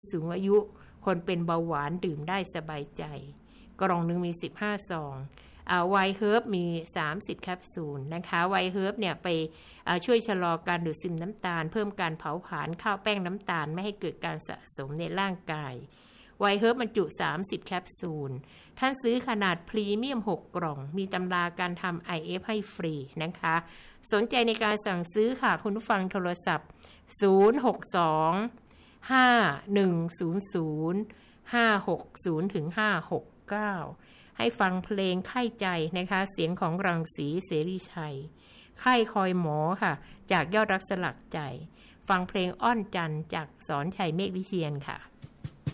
สูงอายุคนเป็นเบาหวานดื่มได้สบายใจกล่องหนึ่งมี15ซองไวท์เฮิร์บมี30แคปซูลนะคะไวท์เฮิร์บเนี่ยไปช่วยชะลอการดูดซึมน้ำตาลเพิ่มการเผาผลาญข้าวแป้งน้ำตาลไม่ให้เกิดการสะสมในร่างกายไวท์เฮิร์บบรรจุ30แคปซูลท่านซื้อขนาดพรีเมียม6กล่องมีตำราการทำ IF ให้ฟรีนะคะสนใจในการสั่งซื้อค่ะคุณผู้ฟังโทรศัพท์062-5100-560 ถึง 569ให้ฟังเพลงไข้ใจนะคะเสียงของรังสีเสรีชัยไข้คอยหมอค่ะจากยอดรักสลักใจฟังเพลงอ้อนจันจากสอนชัยเมฆวิเชียรค่ะ